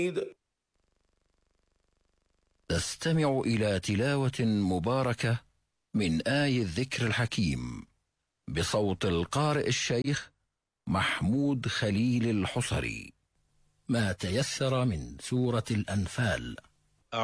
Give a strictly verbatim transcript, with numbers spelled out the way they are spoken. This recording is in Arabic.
تستمع إلى تلاوة مباركة من آي الذكر الحكيم بصوت القارئ الشيخ محمود خليل الحصري. ما تيسر من سورة الأنفال.